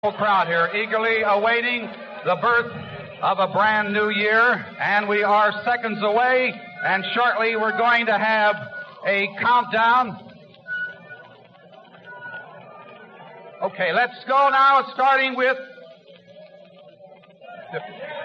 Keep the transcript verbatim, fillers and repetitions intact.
Crowd here eagerly awaiting the birth of a brand new year, and we are seconds away, and shortly we're going to have a countdown. Okay, let's go now, starting with